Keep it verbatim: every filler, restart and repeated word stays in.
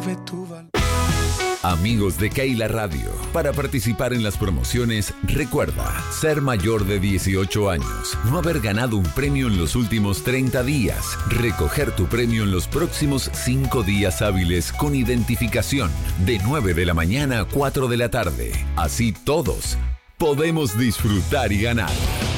sabe tu valor. Amigos de Keila Radio, para participar en las promociones, recuerda ser mayor de dieciocho años, no haber ganado un premio en los últimos treinta días, recoger tu premio en los próximos cinco días hábiles con identificación, de nueve de la mañana a cuatro de la tarde. Así todos podemos disfrutar y ganar.